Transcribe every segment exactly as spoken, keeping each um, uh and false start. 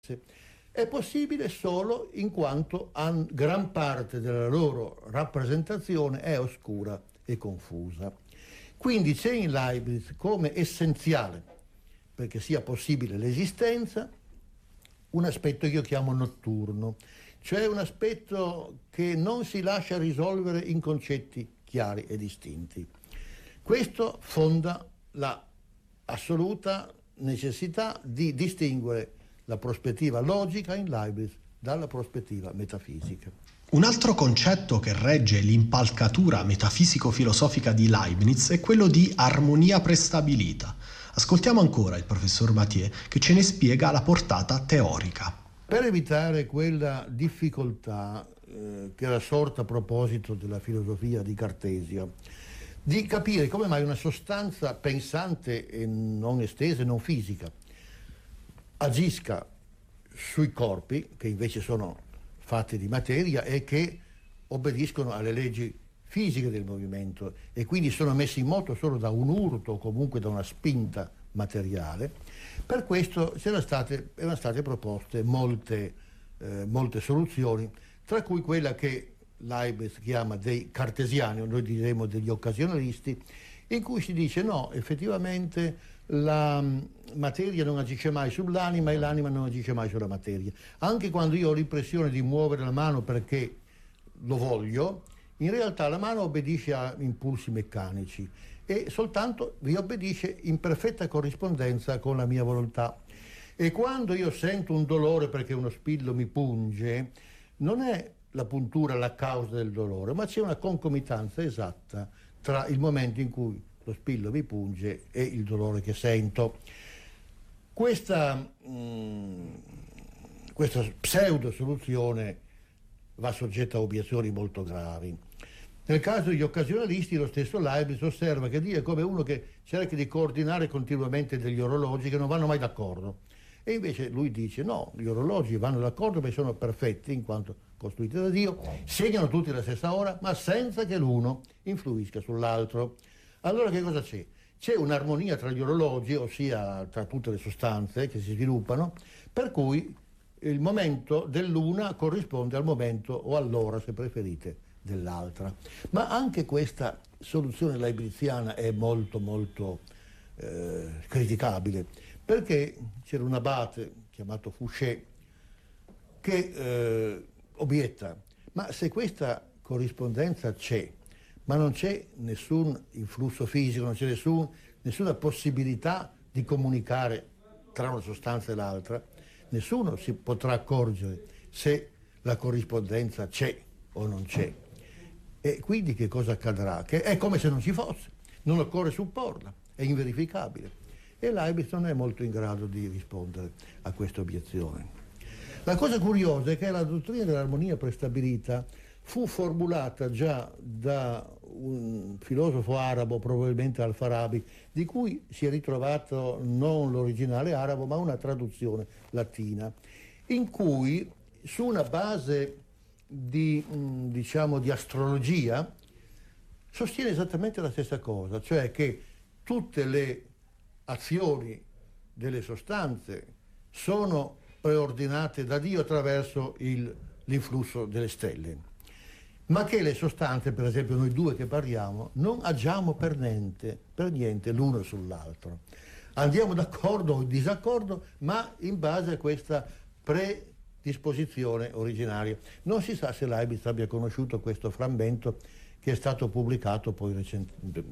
È possibile solo in quanto an- gran parte della loro rappresentazione è oscura e confusa. Quindi c'è in Leibniz come essenziale, perché sia possibile l'esistenza, un aspetto che io chiamo notturno, cioè un aspetto che non si lascia risolvere in concetti chiari e distinti. Questo fonda la assoluta necessità di distinguere la prospettiva logica in Leibniz dalla prospettiva metafisica. Un altro concetto che regge l'impalcatura metafisico-filosofica di Leibniz è quello di armonia prestabilita. Ascoltiamo ancora il professor Mathieu che ce ne spiega la portata teorica. Per evitare quella difficoltà eh, che era sorta a proposito della filosofia di Cartesio, di capire come mai una sostanza pensante e non estesa e non fisica agisca sui corpi, che invece sono fatti di materia e che obbediscono alle leggi fisiche del movimento e quindi sono messi in moto solo da un urto o comunque da una spinta materiale. Per questo c'erano state, erano state proposte molte, eh, molte soluzioni, tra cui quella che Leibniz chiama dei cartesiani, o noi diremo degli occasionalisti, in cui si dice no, effettivamente la materia non agisce mai sull'anima e l'anima non agisce mai sulla materia. Anche quando io ho l'impressione di muovere la mano perché lo voglio, in realtà la mano obbedisce a impulsi meccanici e soltanto vi obbedisce in perfetta corrispondenza con la mia volontà. E quando io sento un dolore perché uno spillo mi punge, non è la puntura la causa del dolore, ma c'è una concomitanza esatta tra il momento in cui lo spillo mi punge e il dolore che sento. Questa, mh, questa pseudo soluzione va soggetta a obiezioni molto gravi. Nel caso degli occasionalisti, lo stesso Leibniz osserva che Dio è come uno che cerca di coordinare continuamente degli orologi che non vanno mai d'accordo. E invece lui dice no, gli orologi vanno d'accordo perché sono perfetti in quanto costruiti da Dio, segnano tutti alla stessa ora, ma senza che l'uno influisca sull'altro. Allora che cosa c'è? C'è un'armonia tra gli orologi, ossia tra tutte le sostanze che si sviluppano, per cui il momento dell'una corrisponde al momento o all'ora, se preferite, dell'altra. Ma anche questa soluzione leibniziana è molto molto eh, criticabile, perché c'era un abate chiamato Fouché che eh, obietta, ma se questa corrispondenza c'è, ma non c'è nessun influsso fisico, non c'è nessun, nessuna possibilità di comunicare tra una sostanza e l'altra, nessuno si potrà accorgere se la corrispondenza c'è o non c'è. E quindi che cosa accadrà? Che è come se non ci fosse, non occorre supporla, è inverificabile. E Leibniz non è molto in grado di rispondere a questa obiezione. La cosa curiosa è che la dottrina dell'armonia prestabilita fu formulata già da un filosofo arabo, probabilmente Al-Farabi, di cui si è ritrovato non l'originale arabo, ma una traduzione latina, in cui su una base di, diciamo, di astrologia sostiene esattamente la stessa cosa, cioè che tutte le azioni delle sostanze sono preordinate da Dio attraverso il, l'influsso delle stelle, ma che le sostanze, per esempio noi due che parliamo, non agiamo per niente, per niente l'uno sull'altro. Andiamo d'accordo o in disaccordo, ma in base a questa predisposizione originaria. Non si sa se Leibniz abbia conosciuto questo frammento che è stato pubblicato poi recentemente,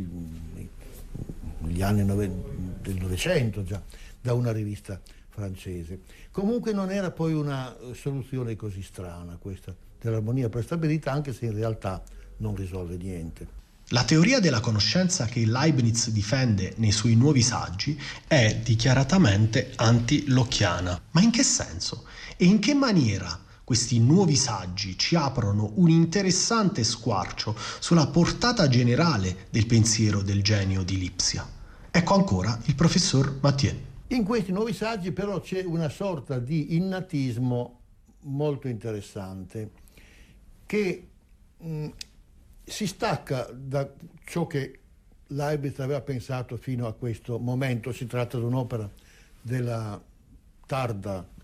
negli anni del Novecento già, da una rivista francese. Comunque non era poi una soluzione così strana questa dell'armonia prestabilita, anche se in realtà non risolve niente. La teoria della conoscenza che Leibniz difende nei suoi nuovi saggi è dichiaratamente anti-locchiana. Ma in che senso? E in che maniera questi nuovi saggi ci aprono un interessante squarcio sulla portata generale del pensiero del genio di Lipsia? Ecco ancora il professor Mathieu. In questi nuovi saggi però c'è una sorta di innatismo molto interessante che mh, si stacca da ciò che Leibniz aveva pensato fino a questo momento. Si tratta di un'opera della tarda